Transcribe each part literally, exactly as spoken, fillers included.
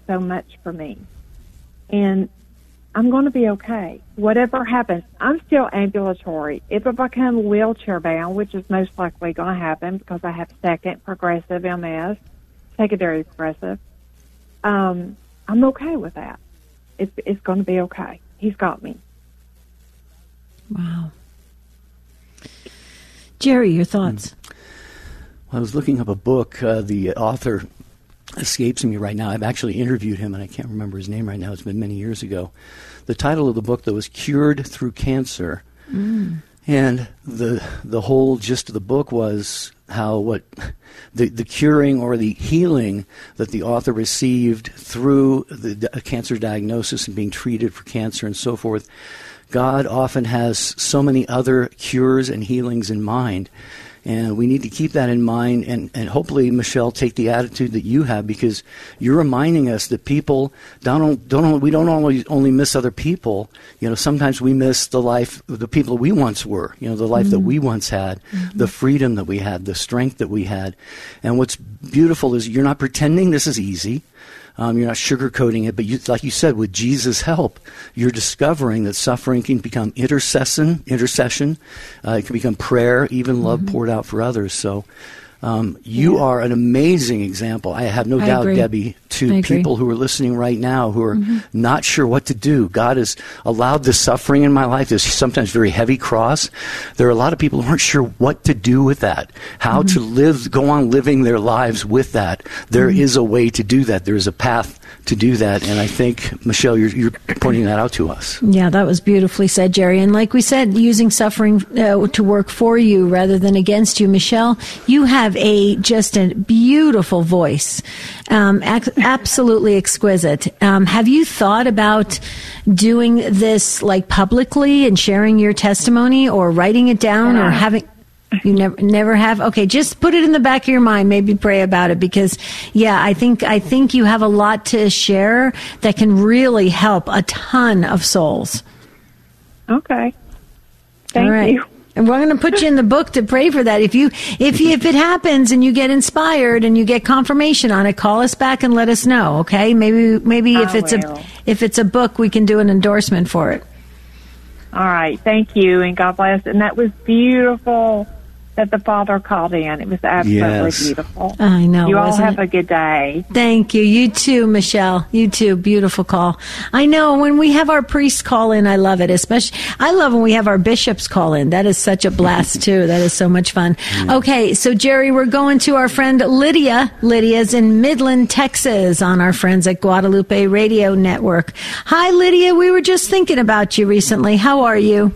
so much for me. And I'm going to be okay. Whatever happens, I'm still ambulatory. If I become wheelchair bound, which is most likely going to happen because I have second progressive M S, secondary progressive, um, I'm okay with that. It's, it's going to be okay. He's got me. Wow. Jerry, your thoughts? Well, I was looking up a book. Uh, the author escapes me right now. I've actually interviewed him, and I can't remember his name right now. It's been many years ago. The title of the book, though, was Cured Through Cancer. Mm. And the the whole gist of the book was how what the, the curing or the healing that the author received through the a cancer diagnosis and being treated for cancer and so forth. God often has so many other cures and healings in mind. And we need to keep that in mind and, and hopefully, Michelle, take the attitude that you have, because you're reminding us that people don't, don't we don't only, only miss other people. You know, sometimes we miss the life, the people we once were, you know, the life mm-hmm. that we once had, mm-hmm. the freedom that we had, the strength that we had. And what's beautiful is you're not pretending this is easy. Um, you're not sugarcoating it, but you, like you said, with Jesus' help, you're discovering that suffering can become intercession, intercession. Uh, it can become prayer, even love mm-hmm. poured out for others. So um, you yeah. are an amazing example. I have no I doubt, agree. Debbie, to people who are listening right now who are mm-hmm. not sure what to do. God has allowed this suffering in my life, this sometimes very heavy cross. There are a lot of people who aren't sure what to do with that, how mm-hmm. to live, go on living their lives with that. There mm-hmm. is a way to do that. There is a path to do that. And I think, Michelle, you're, you're pointing that out to us. Yeah, that was beautifully said, Jerry. And like we said, using suffering uh, to work for you rather than against you. Michelle, you have a just a beautiful voice, um, ac- absolutely exquisite. Um, have you thought about doing this like publicly and sharing your testimony, or writing it down, yeah. or having... You never, never have? Okay, just put it in the back of your mind. Maybe pray about it, because, yeah, I think I think you have a lot to share that can really help a ton of souls. Okay, thank All right. you. And we're going to put you in the book to pray for that. If you, if you, if it happens and you get inspired and you get confirmation on it, call us back and let us know. Okay, maybe maybe if I it's will. a if it's a book, we can do an endorsement for it. All right, thank you, and God bless. And that was beautiful that the Father called in. It was absolutely yes. beautiful. I know. You all have it? a good day. Thank you. You too, Michelle. You too. Beautiful call. I know when we have our priests call in, I love it. Especially, I love when we have our bishops call in. That is such a blast too. That is so much fun. Mm. Okay, so Jerry, we're going to our friend Lydia. Lydia's in Midland, Texas, on our friends at Guadalupe Radio Network. Hi, Lydia. We were just thinking about you recently. How are you?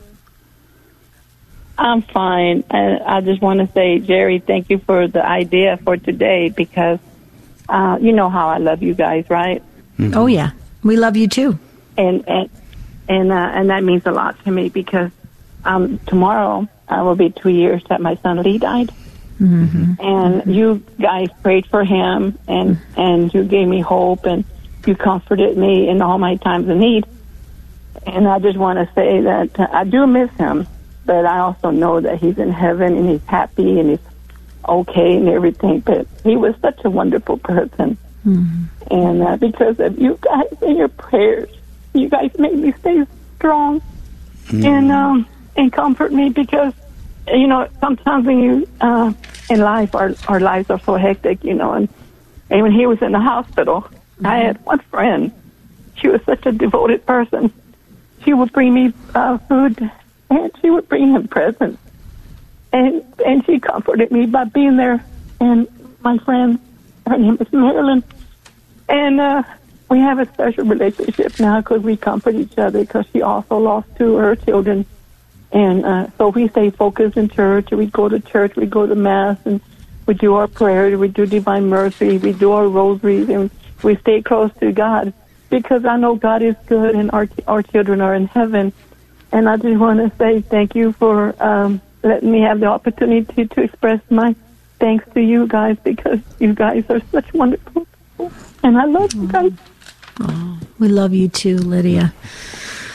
I'm fine. And I just want to say, Jerry, thank you for the idea for today, because uh, you know how I love you guys, right? Mm-hmm. Oh, yeah. We love you, too. And and and, uh, and that means a lot to me, because um, tomorrow uh, will be two years that my son Lee died. Mm-hmm. And you guys prayed for him, and, and you gave me hope, and you comforted me in all my times of need. And I just want to say that uh, I do miss him. But I also know that he's in heaven and he's happy and he's okay and everything. But he was such a wonderful person. Mm-hmm. And uh, because of you guys and your prayers, you guys made me stay strong mm-hmm. and um, and comfort me, because, you know, sometimes when you, uh, in life, our, our lives are so hectic, you know. And, and when he was in the hospital, mm-hmm. I had one friend. She was such a devoted person. She would bring me uh, food, and she would bring him presents, and and she comforted me by being there. And my friend, her name is Marilyn, and uh, we have a special relationship now because we comfort each other, because she also lost two of her children. And uh, so we stay focused in church. We go to church, we go to Mass, and we do our prayers, we do Divine Mercy, we do our rosaries, and we stay close to God, because I know God is good and our our children are in heaven. And I just want to say thank you for um, letting me have the opportunity to express my thanks to you guys, because you guys are such wonderful people. And I love you guys. Oh, we love you too, Lydia.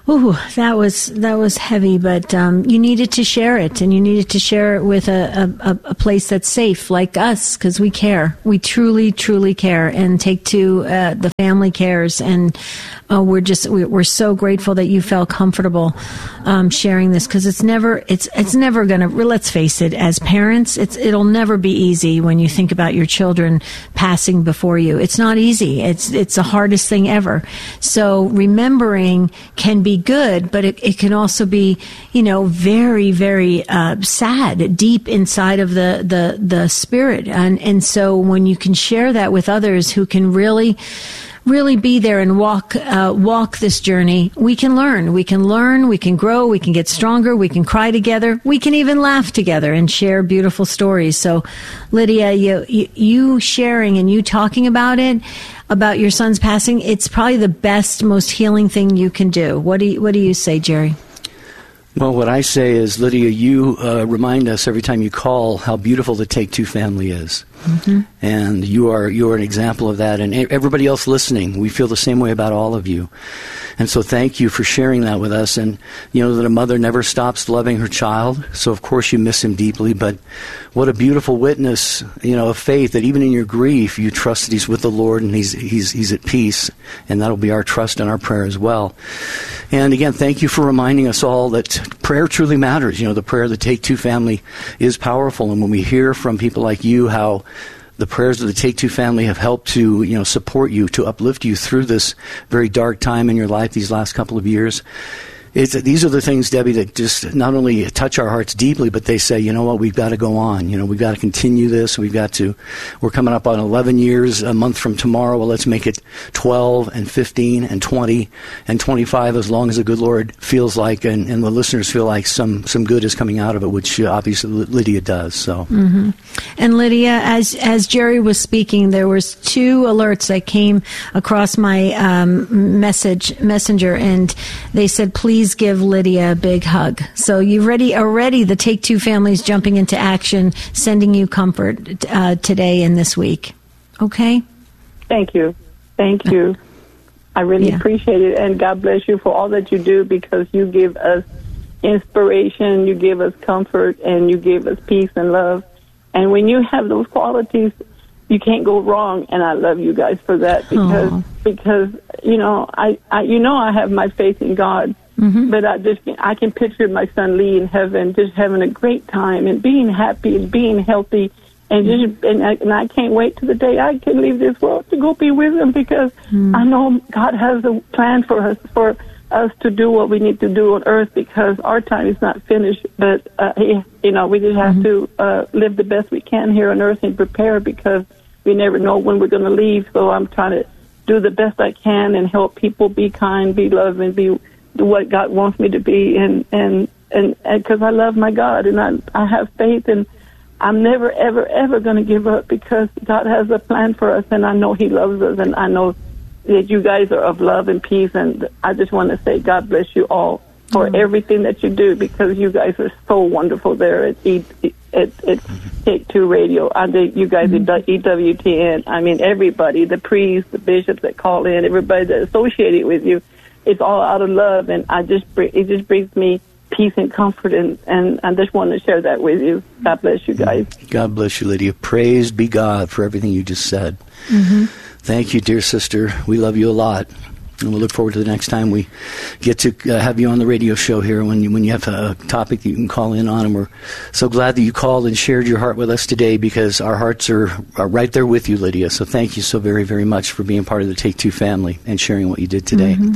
Ooh, that was that was heavy, but um, you needed to share it, and you needed to share it with a, a, a place that's safe, like us, because we care. We truly, truly care, and Take Two, uh, the family cares, and uh, we're just we, we're so grateful that you felt comfortable um, sharing this, because it's never it's it's never gonna. Let's face it, as parents, it's it'll never be easy when you think about your children passing before you. It's not easy. It's it's the hardest thing ever. So remembering can be good, but it, it can also be, you know, very, very uh, sad, deep inside of the, the, the spirit. And, and so when you can share that with others who can really, really be there and walk, uh, walk this journey, we can learn. We can learn, we can grow, we can get stronger, we can cry together, we can even laugh together and share beautiful stories. So, Lydia, you, you, you sharing and you talking about it, about your son's passing, it's probably the best, most healing thing you can do. What do you, what do you say, Jerry? Well, what I say is, Lydia, you uh, remind us every time you call how beautiful the Take Two family is. Mm-hmm. And you are you are an example of that. And everybody else listening, we feel the same way about all of you. And so thank you for sharing that with us. And you know that a mother never stops loving her child. So, of course, you miss him deeply. But what a beautiful witness, you know, of faith, that even in your grief, you trust that he's with the Lord and he's he's he's at peace. And that'll be our trust and our prayer as well. And again, thank you for reminding us all that prayer truly matters. You know, the prayer of the Take Two family is powerful. And when we hear from people like you how the prayers of the Take Two family have helped to, you know, support you, to uplift you through this very dark time in your life these last couple of years. It's, these are the things, Debbie, that just not only touch our hearts deeply, but they say, you know what, we've got to go on. You know, we've got to continue this. We've got to, we're coming up on eleven years a month from tomorrow. Well, let's make it twelve and fifteen and twenty and twenty-five, as long as the good Lord feels like, and, and the listeners feel like some, some good is coming out of it, which uh, obviously Lydia does. So, mm-hmm. And Lydia, as, as Jerry was speaking, there was two alerts that came across my um, message messenger, and they said, please give Lydia a big hug. So you ready already, the Take Two families jumping into action, sending you comfort uh, today and this week. Okay? Thank you. Thank you. I really yeah. appreciate it, and God bless you for all that you do, because you give us inspiration, you give us comfort, and you give us peace and love. And when you have those qualities, you can't go wrong, and I love you guys for that, because Aww. because you know I, I you know I have my faith in God. Mm-hmm. But I just I can picture my son Lee in heaven, just having a great time and being happy and being healthy, and just and I, and I can't wait to the day I can leave this world to go be with him, because mm. I know God has a plan for us for us to do what we need to do on earth, because our time is not finished. But uh, you know, we just have mm-hmm. to uh, live the best we can here on earth and prepare, because we never know when we're going to leave. So I'm trying to do the best I can and help people be kind, be loving, be what God wants me to be, and and and because I love my God, and I I have faith, and I'm never ever ever going to give up, because God has a plan for us, and I know He loves us, and I know that you guys are of love and peace, and I just want to say God bless you all for mm-hmm. everything that you do, because you guys are so wonderful there at E at, at Take Two Radio. I think you guys mm-hmm. at E W T N. I mean, everybody, the priests, the bishops that call in, everybody that's associated with you. It's all out of love, and I just it just brings me peace and comfort, and, and I just want to share that with you. God bless you guys. God bless you, Lydia. Praise be God for everything you just said. Mm-hmm. Thank you, dear sister. We love you a lot, and we'll look forward to the next time we get to uh, have you on the radio show here, when you, when you have a topic that you can call in on. And we're so glad that you called and shared your heart with us today, because our hearts are, are right there with you, Lydia. So thank you so very, very much for being part of the Take Two family and sharing what you did today. Mm-hmm.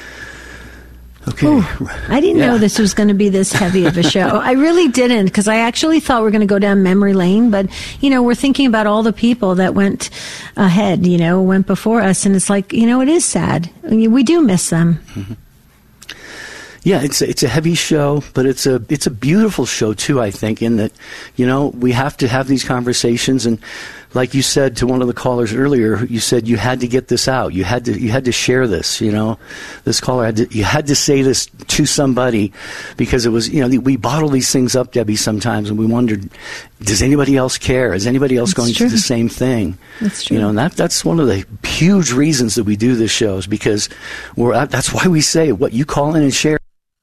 Okay. Ooh, I didn't yeah. know this was going to be this heavy of a show. I really didn't, because I actually thought we were going to go down memory lane. But, you know, we're thinking about all the people that went ahead, you know, went before us. And it's like, you know, it is sad. I mean, we do miss them. Mm-hmm. Yeah, it's a, it's a heavy show, but it's a it's a beautiful show too, I think, in that, you know, we have to have these conversations. And like you said to one of the callers earlier, you said you had to get this out. You had to you had to share this. You know, this caller had to, you had to say this to somebody because it was, you know, we bottle these things up, Debbie, sometimes, and we wondered, does anybody else care? Is anybody else that's going true. through the same thing? That's true. You know, and that that's one of the huge reasons that we do this show is because we're that's why we say what you call in and share.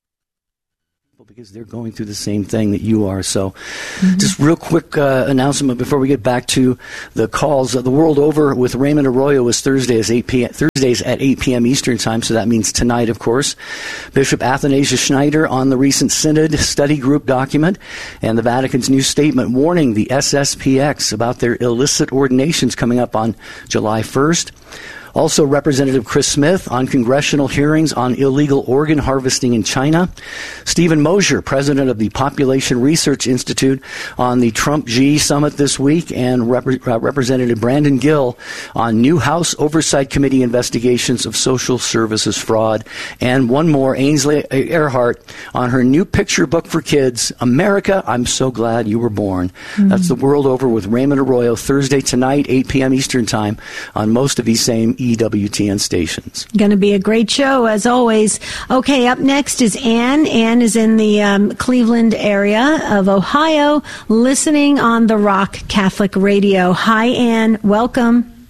Because they're going through the same thing that you are. So mm-hmm. just real quick uh, announcement before we get back to the calls. Uh, the World Over with Raymond Arroyo is Thursday as eight p.m. Thursdays at eight p.m. Eastern Time, so that means tonight, of course. Bishop Athanasius Schneider on the recent Synod study group document and the Vatican's new statement warning the S S P X about their illicit ordinations coming up on July first. Also, Representative Chris Smith on congressional hearings on illegal organ harvesting in China. Stephen Mosier, president of the Population Research Institute, on the Trump-Xi summit this week. And Rep- uh, Representative Brandon Gill on new House Oversight Committee investigations of social services fraud. And one more, Ainsley Earhart on her new picture book for kids, America, I'm So Glad You Were Born. Mm-hmm. That's The World Over with Raymond Arroyo, Thursday tonight, eight p.m. Eastern Time, on most of these same E W T N stations. Going to be a great show, as always. Okay, up next is Ann. Ann is in the um, Cleveland area of Ohio, listening on the Rock Catholic Radio. Hi, Ann. Welcome.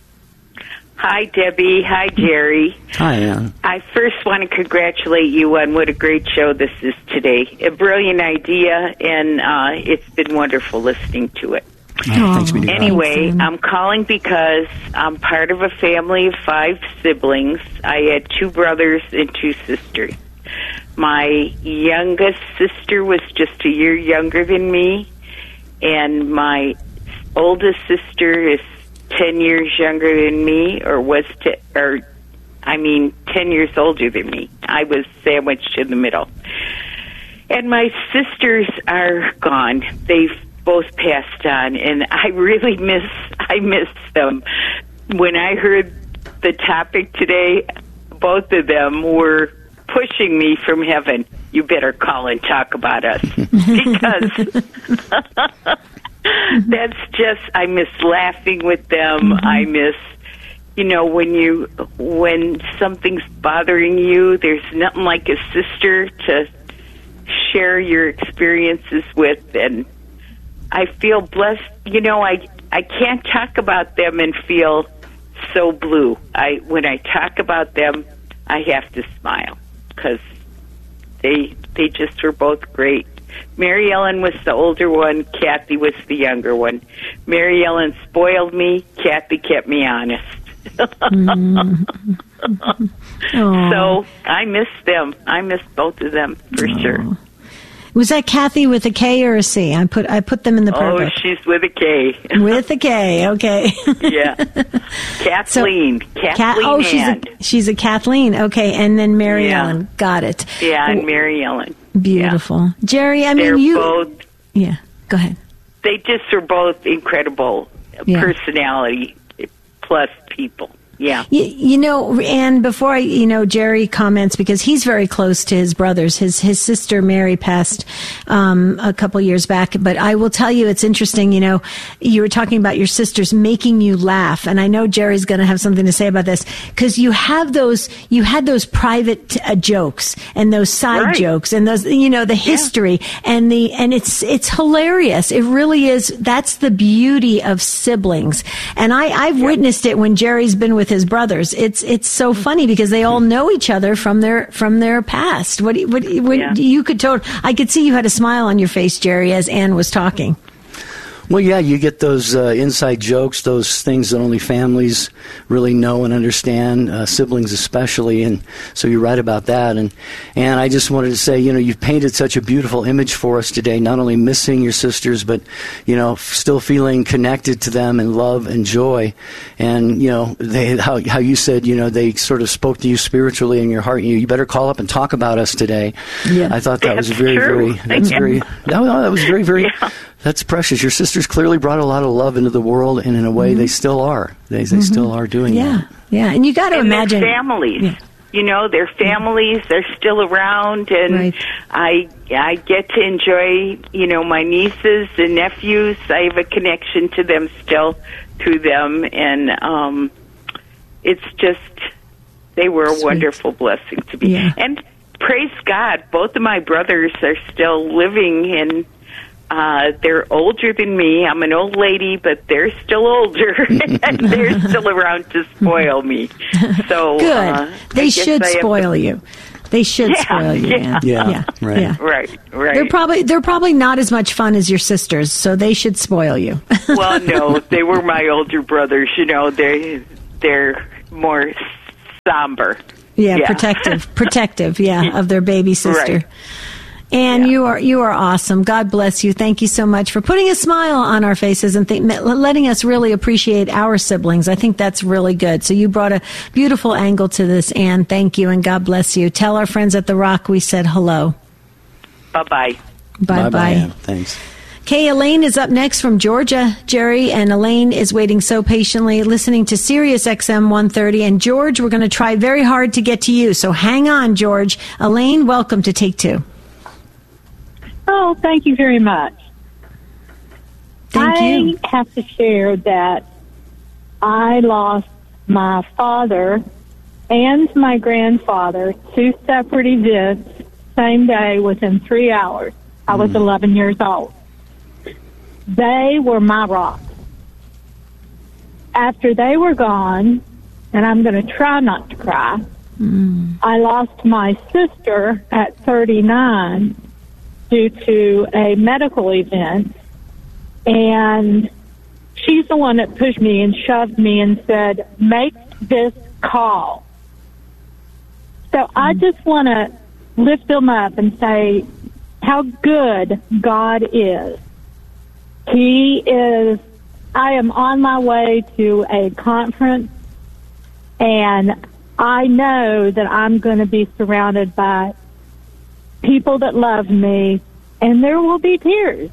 Hi, Debbie. Hi, Jerry. Hi, Ann. I first want to congratulate you on what a great show this is today. A brilliant idea, and uh, it's been wonderful listening to it. Oh, thanks, anyway, I'm calling because I'm part of a family of five siblings. I had two brothers and two sisters. My youngest sister was just a year younger than me, and my oldest sister is ten years younger than me, or was, t- or I mean, ten years older than me. I was sandwiched in the middle. And my sisters are gone. They've both passed on, and I really miss I miss them. When I heard the topic today, both of them were pushing me from heaven. You better call and talk about us, because that's just, I miss laughing with them. Mm-hmm. I miss, you know, when you when something's bothering you, there's nothing like a sister to share your experiences with. And I feel blessed. You know, I I can't talk about them and feel so blue. I when I talk about them, I have to smile because they they just were both great. Mary Ellen was the older one. Kathy was the younger one. Mary Ellen spoiled me. Kathy kept me honest. mm-hmm. So I miss them. I miss both of them for Aww. Sure. Was that Kathy with a K or a C? I put I put them in the prayer Oh, book. she's with a K. With a K, okay. Yeah. Kathleen. So, Kathleen Ka- Oh, she's a, she's a Kathleen. Okay, and then Mary yeah. Ellen. Got it. Yeah, and Mary Ellen. Beautiful. Yeah. Jerry, I mean, They're you... both... Yeah, go ahead. They just are both incredible yeah. personality plus people. Yeah. You, you know, and before I, you know, Jerry comments, because he's very close to his brothers. His his sister Mary passed um, a couple years back. But I will tell you, it's interesting, you know, you were talking about your sisters making you laugh. And I know Jerry's going to have something to say about this, because you have those, you had those private uh, jokes and those side right. jokes and those, you know, the history yeah. and the, and it's, it's hilarious. It really is. That's the beauty of siblings. And I, I've yep. witnessed it when Jerry's been with his brothers. It's it's so funny because they all know each other from their from their past. What what, what yeah. you could tell? I could see you had a smile on your face, Jerry, as Ann was talking. Well, yeah, you get those uh, inside jokes, those things that only families really know and understand, uh, siblings especially, and so you're right about that. And and I just wanted to say, you know, you've painted such a beautiful image for us today, not only missing your sisters, but, you know, still feeling connected to them in love and joy. And, you know, they, how how you said, you know, they sort of spoke to you spiritually in your heart. You, you better call up and talk about us today. Yeah. I thought that that's was very, true. very, that's yeah. very, that, that was very, very... Yeah. That's precious. Your sisters clearly brought a lot of love into the world, and in a way, mm-hmm. they still are. They they mm-hmm. still are doing yeah. that. Yeah, and you got to and imagine their families. Yeah. You know, their families. They're still around, and right. I I get to enjoy. You know, my nieces and nephews. I have a connection to them still. to them, and um, it's just, they were a Sweet. wonderful blessing to me. Yeah. And praise God, both of my brothers are still living, and uh, they're older than me. I'm an old lady, but they're still older, and they're still around to spoil me. So Good. Uh, they I guess should I have spoil to- you. They should Yeah, spoil you. yeah. Ann. Yeah, yeah, right. yeah. Right, right. They're probably they're probably not as much fun as your sisters, so they should spoil you. Well, no, they were my older brothers. You know, they they're more somber. Yeah, Yeah. protective, protective, yeah, of their baby sister. Right. And Yeah. you are you are awesome. God bless you. Thank you so much for putting a smile on our faces and th- letting us really appreciate our siblings. I think that's really good. So you brought a beautiful angle to this, Ann. Thank you, and God bless you. Tell our friends at the Rock we said hello. Bye bye. Bye Bye, bye. Ann. Thanks. Okay, Elaine is up next from Georgia, Jerry, and Elaine is waiting so patiently, listening to Sirius X M one thirty. And George, we're going to try very hard to get to you, so hang on, George. Elaine, welcome to Take Two. Oh, thank you very much. Thank I you. have to share that I lost my father and my grandfather, two separate events, same day within three hours. I was eleven years old. They were my rock. After they were gone, and I'm going to try not to cry, Mm. I lost my sister at thirty-nine due to a medical event, and she's the one that pushed me and shoved me and said, make this call. So I just want to lift them up and say how good God is. He is, I am on my way to a conference, and I know that I'm going to be surrounded by people that love me, and there will be tears.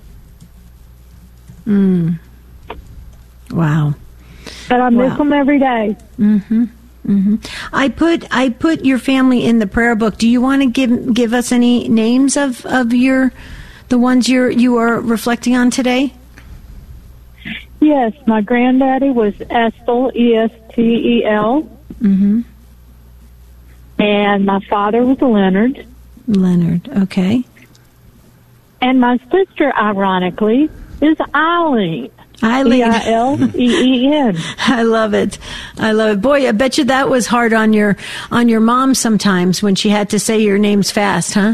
Mm. Wow. But I miss Wow. them every day. Mm-hmm. Mm-hmm. I put I put your family in the prayer book. Do you want to give give us any names of, of your the ones you're you are reflecting on today? Yes, my granddaddy was Estel, E S T E L, Mm-hmm. and my father was Leonard. Leonard. Okay. And my sister, ironically, is Eileen. Eileen. E I L E E N. I love it. I love it. Boy, I bet you that was hard on your on your mom sometimes when she had to say your names fast, huh?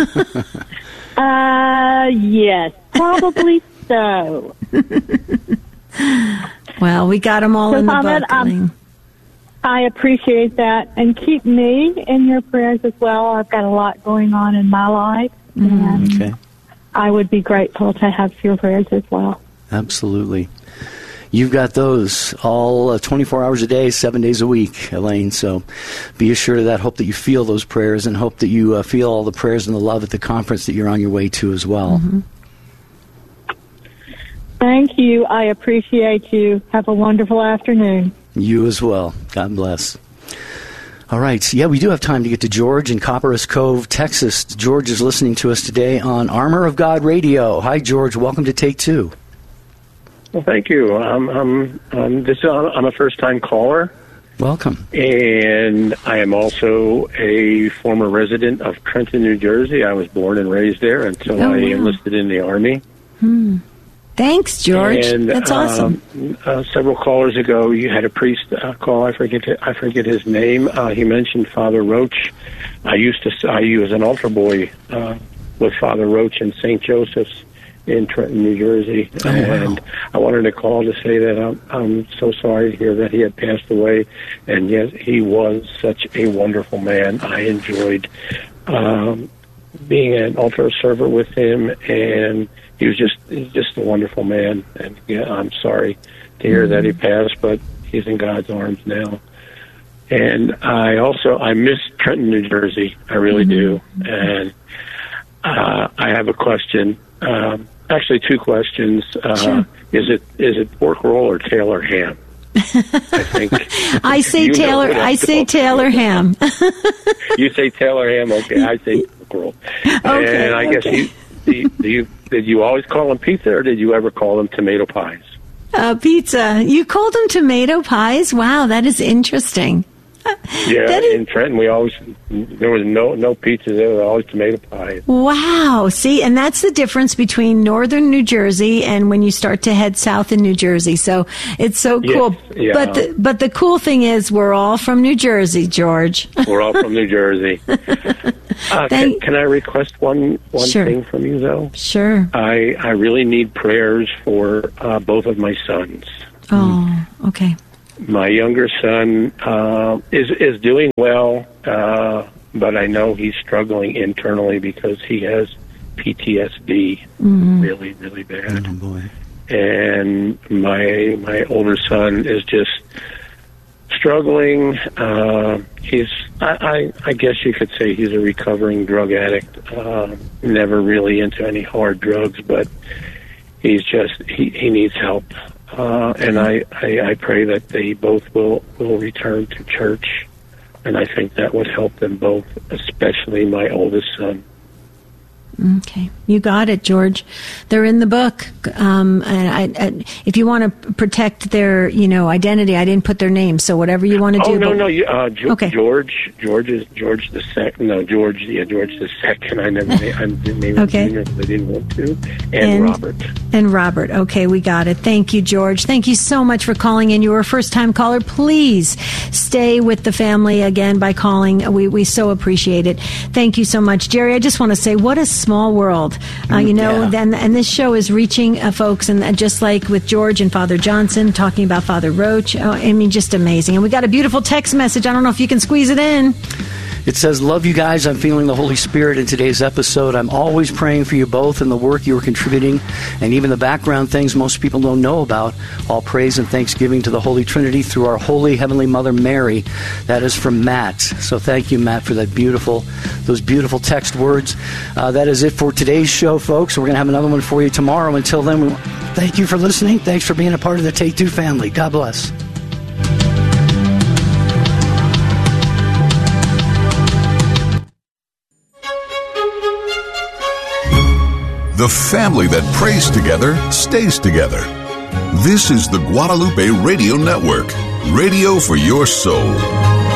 Uh, yes, probably so. Well, we got them all So, in the Ahmed, book, um, Elaine. I appreciate that, and keep me in your prayers as well. I've got a lot going on in my life, and Okay. I would be grateful to have your prayers as well. Absolutely. You've got those all uh, twenty-four hours a day, seven days a week, Elaine. So be assured of that. Hope that you feel those prayers, and hope that you uh, feel all the prayers and the love at the conference that you're on your way to as well. Mm-hmm. Thank you. I appreciate you. Have a wonderful afternoon. You as well. God bless. All right. So, yeah, we do have time to get to George in Copperas Cove, Texas. George is listening to us today on Armor of God Radio. Hi, George. Welcome to Take Two. Well, thank you. I'm, I'm, I'm, this, I'm a first-time caller, Welcome. and I am also a former resident of Trenton, New Jersey. I was born and raised there until Oh, I wow. enlisted in the Army. Hmm. Thanks, George. And, That's awesome. um, uh, several callers ago, you had a priest uh, call. I forget. I forget his name. Uh, he mentioned Father Roach. I used to. I was an altar boy uh, with Father Roach in Saint Joseph's in Trenton, New Jersey. Oh, wow. And I wanted to call to say that I'm, I'm so sorry to hear that he had passed away. And yet, he was such a wonderful man. I enjoyed um, being an altar server with him, and he was just he's just a wonderful man. And yeah, I'm sorry to hear that he passed, but he's in God's arms now. And I also I miss Trenton, New Jersey. I really do. And uh, I have a question. Um, actually, two questions. Uh, Sure. Is it is it pork roll or Taylor ham? I think I say you know Taylor. what I'm I say talking Taylor about. ham. You say Taylor ham, okay? I say pork roll. Okay, And I guess okay. you, do you, do you did you always call them pizza, or did you ever call them tomato pies? Uh, pizza. You called them tomato pies? Wow, that is interesting. Yeah, That is- in Trenton, we always there was no no pizza. There was always tomato pie. Wow. See, and that's the difference between northern New Jersey and when you start to head south in New Jersey. So it's so Yes, cool. yeah. But the, but the cool thing is we're all from New Jersey, George. We're all from New Jersey. Uh, can, Thank- can I request one one Sure. thing from you, though? Sure. I I really need prayers for uh, both of my sons. Oh, okay. My younger son uh, is is doing well, uh, but I know he's struggling internally because he has P T S D, really, really bad. Oh, boy. And my my older son is just struggling. Uh, he's I, I I guess you could say he's a recovering drug addict. Uh, never really into any hard drugs, but he's just he, he needs help. Uh, and I, I, I pray that they both will, will return to church, and I think that would help them both, especially my oldest son. Okay, you got it, George. They're in the book, um, and I, I, if you want to protect their, you know, identity, I didn't put their name, so whatever you want to Oh do. no, but- no, you- uh, Ge- Okay. George, George is George the second. No, George, yeah, George the second. I never, na- I didn't name him Okay. Junior because I didn't want to. And, And- Robert. And Robert. Okay, we got it. Thank you, George. Thank you so much for calling in. You were a first-time caller. Please stay with the family again by calling. We we so appreciate it. Thank you so much, Jerry. I just want to say, what a small world. Uh, you know, Yeah. then and this show is reaching uh, folks, and uh, just like with George and Father Johnson talking about Father Roach. Oh, I mean, just amazing. And we got a beautiful text message. I don't know if you can squeeze it in. It says, love you guys. I'm feeling the Holy Spirit in today's episode. I'm always praying for you both and the work you are contributing and even the background things most people don't know about. All praise and thanksgiving to the Holy Trinity through our Holy Heavenly Mother Mary. That is from Matt. So thank you, Matt, for that beautiful, those beautiful text words. Uh, that is it for today's show, folks. We're going to have another one for you tomorrow. Until then, we, thank you for listening. Thanks for being a part of the Take Two family. God bless. The family that prays together stays together. This is the Guadalupe Radio Network, radio for your soul.